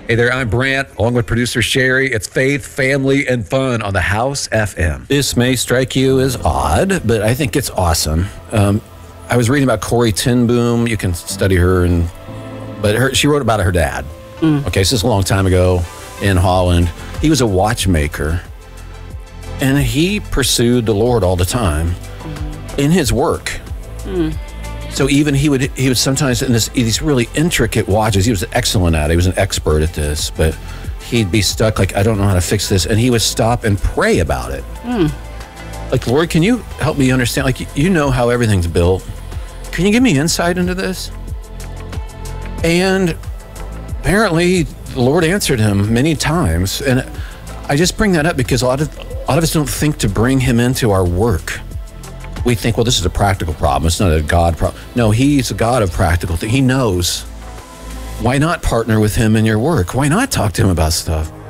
Hey there, I'm Brant, along with producer Sherry. It's faith, family, and fun on the House FM. This may strike you as odd, but I think it's awesome. I was reading about Corrie ten Boom. You can study her, she wrote about her dad. Okay, so this is a long time ago in Holland. He was a watchmaker, and he pursued the Lord all the time in his work. So even he would sometimes in these really intricate watches, he was excellent at it. He was an expert at this, but he'd be stuck like, I don't know how to fix this. And he would stop and pray about it. Like, Lord, can you help me understand? Like, you know how everything's built. Can you give me insight into this? And apparently the Lord answered him many times. And I just bring that up because a lot of us don't think to bring him into our work. We think, well, this is a practical problem. It's not a God problem. No, he's a God of practical things. He knows. Why not partner with him in your work? Why not talk to him about stuff?